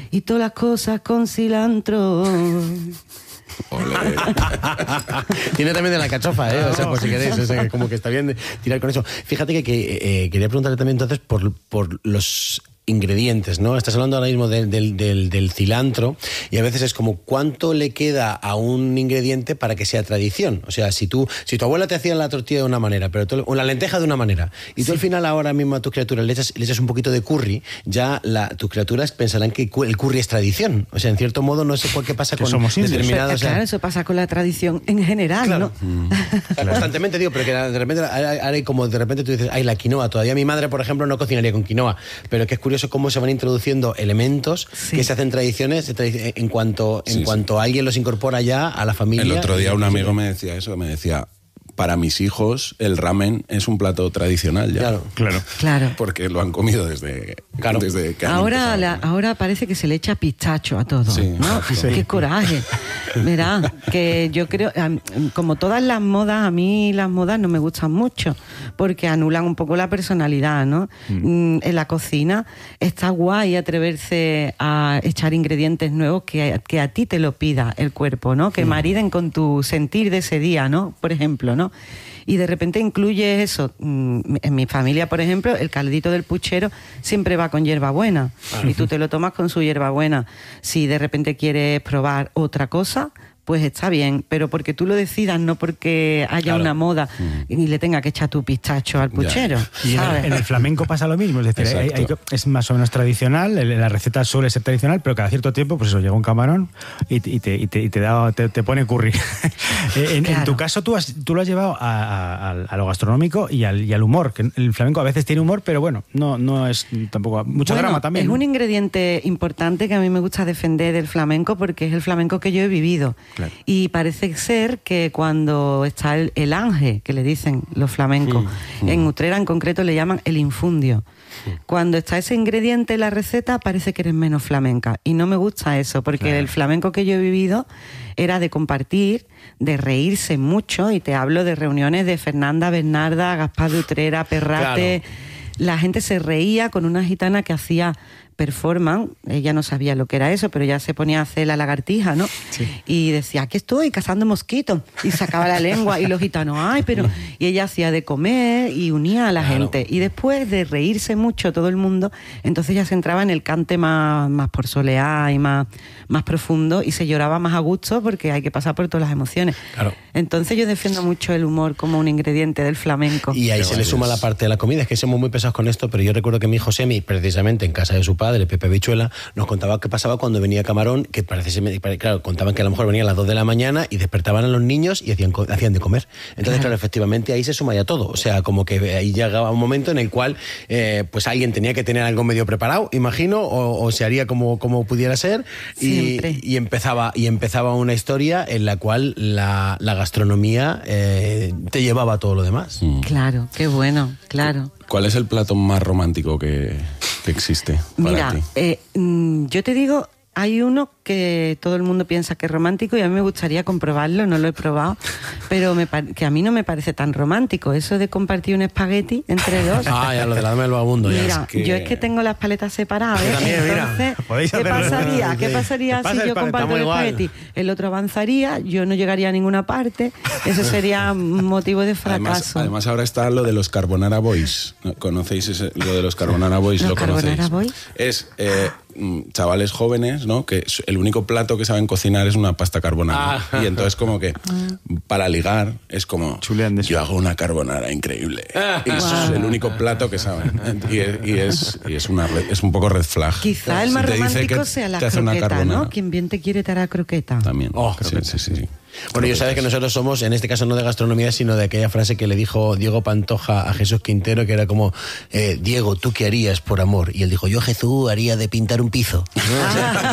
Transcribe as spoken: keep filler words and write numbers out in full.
y todas las cosas con cilantro. Tiene también de la cachofa, ¿eh? O sea, por si queréis, o sea, como que está bien de tirar con eso. Fíjate que, que eh, quería preguntarle también entonces por, por los ingredientes, ¿no? Estás hablando ahora mismo del, del, del, del cilantro y a veces es como cuánto le queda a un ingrediente para que sea tradición. O sea, si tú, si tu abuela te hacía la tortilla de una manera, pero tú, o la lenteja de una manera, y tú sí. al final ahora mismo a tus criaturas le echas, le echas un poquito de curry, ya la, tus criaturas pensarán que el curry es tradición. O sea, en cierto modo no sé por qué pasa con determinados... O sea, claro, eso pasa con la tradición en general, claro. ¿no? Mm. O sea, constantemente digo, pero que de repente, ahora como de repente tú dices, ay, la quinoa, todavía mi madre, por ejemplo, no cocinaría con quinoa, pero que es curioso cómo se van introduciendo elementos sí. que se hacen tradiciones en cuanto, en sí, cuanto sí. alguien los incorpora ya a la familia. El otro día un amigo me decía eso, me decía, para mis hijos el ramen es un plato tradicional ya. Claro, claro. claro. Porque lo han comido desde, claro. desde que han ahora, la, ahora parece que se le echa pistacho a todo, sí. ¿no? Sí. Qué coraje. Verá, que yo creo, como todas las modas, a mí las modas no me gustan mucho, porque anulan un poco la personalidad, ¿no? Mm. En la cocina está guay atreverse a echar ingredientes nuevos que, que a ti te lo pida el cuerpo, ¿no? Que mm. mariden con tu sentir de ese día, ¿no? Por ejemplo, ¿no? Y de repente incluye eso. En mi familia, por ejemplo, el caldito del puchero siempre va con hierbabuena. Y tú te lo tomas con su hierbabuena. Si de repente quieres probar otra cosa, pues está bien, pero porque tú lo decidas, no porque haya claro. una moda mm. y le tenga que echar tu pistacho al puchero. Y en el, en el flamenco pasa lo mismo, es decir, hay, hay, es más o menos tradicional, la receta suele ser tradicional, pero cada cierto tiempo, pues eso, llega un camarón y, y, te, y, te, y te, da, te, te pone curry. en, claro. en tu caso, tú, has, tú lo has llevado a, a, a lo gastronómico y al, y al humor, que el flamenco a veces tiene humor, pero bueno, no, no es tampoco mucho bueno, drama también. Es ¿no? un ingrediente importante que a mí me gusta defender del flamenco porque es el flamenco que yo he vivido. Claro. Y parece ser que cuando está el, el ángel, que le dicen los flamencos, mm, mm. en Utrera en concreto le llaman el infundio. Mm. Cuando está ese ingrediente en la receta parece que eres menos flamenca. Y no me gusta eso, porque claro. el flamenco que yo he vivido era de compartir, de reírse mucho, y te hablo de reuniones de Fernanda, Bernarda, Gaspar de Utrera, Perrate... Claro. La gente se reía con una gitana que hacía performance, ella no sabía lo que era eso, pero ya se ponía a hacer la lagartija, ¿no? Sí. Y decía, aquí estoy cazando mosquitos, y sacaba la lengua, y los gitanos, ay, pero... Y ella hacía de comer y unía a la claro. gente. Y después de reírse mucho todo el mundo, entonces ya se entraba en el cante más, más por soleá y más, más profundo, y se lloraba más a gusto porque hay que pasar por todas las emociones. Claro. Entonces yo defiendo mucho el humor como un ingrediente del flamenco. Y ahí pero se le suma la parte de la comida, es que somos muy pesados con esto, pero yo recuerdo que mi hijo Semi, precisamente en casa de su padre, Pepe Bichuela, nos contaba qué pasaba cuando venía camarón, que parece, claro, contaban que a lo mejor venía a las dos de la mañana y despertaban a los niños y hacían, hacían de comer. Entonces, claro. claro, efectivamente ahí se suma ya todo. O sea, como que ahí llegaba un momento en el cual eh, pues alguien tenía que tener algo medio preparado, imagino, o, o se haría como, como pudiera ser, y, y empezaba y empezaba una historia en la cual la, la gastronomía eh, te llevaba a todo lo demás. Mm. Claro, qué bueno, claro. ¿Cuál es el plato más romántico que, que existe para Mira, ti? Eh, yo te digo, hay uno que todo el mundo piensa que es romántico y a mí me gustaría comprobarlo, no lo he probado, pero me que a mí no me parece tan romántico, eso de compartir un espagueti entre dos. Ah, ya lo de la dama del vagabundo. Mira, ya es que... yo es que tengo las paletas separadas, ¿eh? También, entonces, ¿qué pasaría? ¿Qué pasaría si yo comparto el espagueti? Igual. El otro avanzaría, yo no llegaría a ninguna parte, eso sería motivo de fracaso. Además, además ahora está lo de los Carbonara Boys, ¿conocéis ese, lo de los Carbonara Boys? ¿Los ¿Lo Carbonara conocéis? Boys? Es... Eh, chavales jóvenes, ¿no? Que el único plato que saben cocinar es una pasta carbonara. Ah. Y entonces como que para ligar es como yo hago una carbonara increíble. Ah. Y eso wow. es el único plato que saben. Y es, y es, y es, una, es un poco red flag. Quizá el más si romántico sea la croqueta, ¿no? Quien bien te quiere te hará croqueta. También. Oh, sí, sí, sí, sí. Bueno, yo sabes que nosotros somos, en este caso no de gastronomía, sino de aquella frase que le dijo Diego Pantoja a Jesús Quintero, que era como, eh, Diego, ¿tú qué harías por amor? Y él dijo, yo, Jesús, haría de pintar un piso. ¿No? O sea,